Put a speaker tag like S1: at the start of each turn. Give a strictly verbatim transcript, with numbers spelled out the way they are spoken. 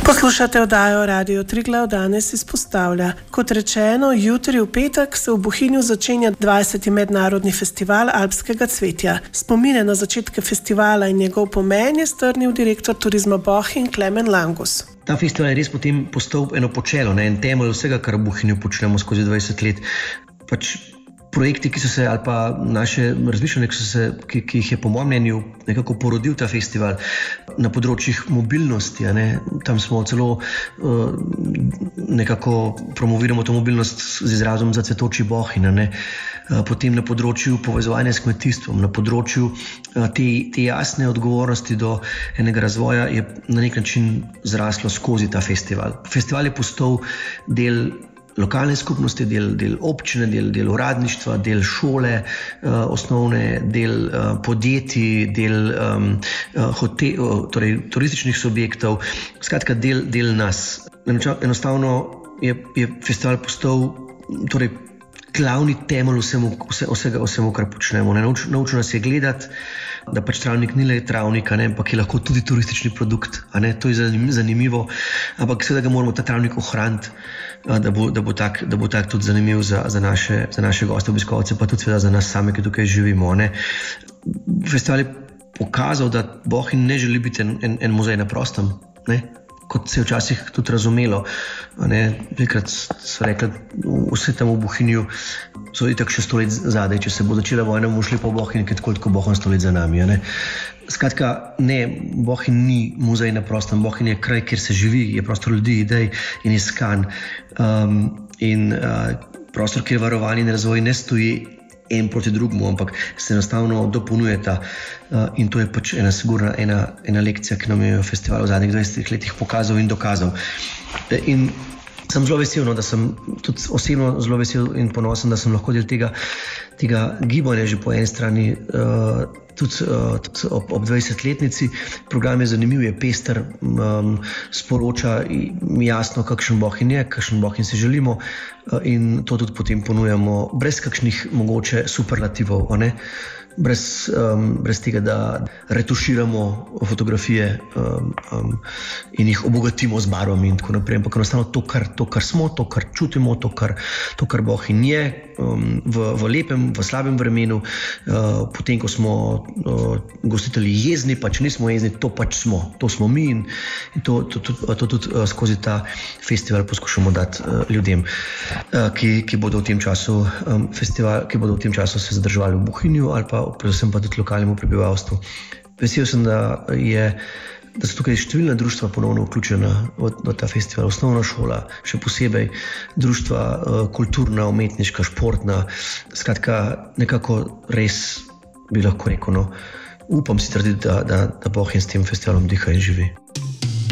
S1: Poslušate oddajo Radio Triglav, danes izpostavlja. Kot rečeno, jutri v petek se v Bohinju začenja dvajseti mednarodni festival alpskega cvetja. Spomine na začetke festivala in njegov pomen je strnil direktor turizma Bohinj Klemen Langus.
S2: Ta festival je res potem postal eno počelo, ne, en temelj vsega, kar v Bohinju počnemo skozi dvajset let. Pač projekti, ki so se, ali pa naše razmišljanje, ki, so se, ki, ki jih je po mojem mnenju nekako porodil ta festival na področjih mobilnosti. Ne? Tam smo celo uh, nekako promoviramo to mobilnost z izrazom za cvetoči Bohinj. Ne? Uh, potem na področju povezovanja s kmetijstvom, na področju uh, te, te jasne odgovornosti do enega razvoja je na nek način zraslo skozi ta festival. Festival je postal del lokalne skupnosti, del, del občine, del, del uradništva, del šole, uh, osnovne, del uh, podjetij, del um, hotel, uh, torej, turističnih subjektov, skratka del, del nas. Enostavno je, je festival postal torej, glavni temelj vsemu, vse, vsega, vsemu, kar počnemo. Nauč, naučil nas je gledati, da pač travnik ni le travnik, ne, ampak je lahko tudi turistični produkt. A ne, to je zanimivo, ampak seveda ga moramo ta travnik ohraniti, da bo, da bo tak, da bo tak tudi zanimiv za, za, naše, za naše goste, obiskovalce, pa tudi seveda za nas same, ki tukaj živimo. Ne. Festival je pokazal, da Bohinj ne želi biti en, en, en muzej na prostem, ne, kot se je včasih tudi razumelo. Nekrat so rekli, vse tam v Bohinju so itak še sto let zadaj, če se bo začela vojna, bomo šli po Bohinj, ker tako tako Bohinj sto let za nami. Ne? Skratka, ne, Bohinj ni muzej na prostem, Bohinj je kraj, kjer se živi, je prostor ljudi, idej in iskanj. Um, in uh, prostor, kjer varovanje in razvoj ne stoji en proti drugemu, ampak se enostavno dopolnjujeta. Uh, in to je pač ena sigurna, ena, ena lekcija, ki nam je festival v zadnjih dvajsetih letih pokazal in dokazal. In sem zelo vesel, no, da sem tudi osebno zelo vesel in ponosen, da sem lahko del tega, tega gibanja že po eni strani, uh, tudi, uh, tudi ob, ob dvajsetletnici. Program je zanimiv, je pester, um, sporoča jasno, kakšen Bohinj je, kakšen Bohinj si želimo, uh, in to tudi potem ponujamo brez kakšnih mogoče superlativov, ne? Brez, um, brez tega, da retuširamo fotografije um, um, in jih obogatimo z barvami in tako naprej. Ampak enostavno to, kar, to, kar smo, to, kar čutimo, to, kar, to, kar Bohinj je, um, v, v lepem, v slabem vremenu, uh, potem, ko smo uh, gostitelji jezni, pač nismo jezni, to pač smo, to smo mi in, in to, to, to, to, to tudi uh, skozi ta festival poskušamo dati uh, ljudem, uh, ki, ki bodo v tem času um, festival, ki bodo v tem času se zadrževali v Bohinju ali pa predvsem pa tudi lokalnemu prebivalstvu. Vesel sem, da, je, da so tukaj številna društva ponovno vključena v, v ta festival. Osnovna šola, še posebej društva, kulturna, umetniška, športna. Skratka, nekako res bi lahko rekel, no, upam si trditi, da, da, da Bohinj s tem festivalom diha in živi.